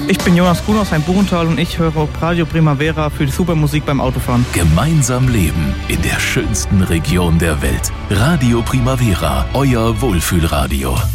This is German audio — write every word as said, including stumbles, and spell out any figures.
Ich bin Jonas Kuhn aus Buchental und ich höre Radio Primavera für die super Musik beim Autofahren. Gemeinsam leben in der schönsten Region der Welt. Radio Primavera, euer Wohlfühlradio.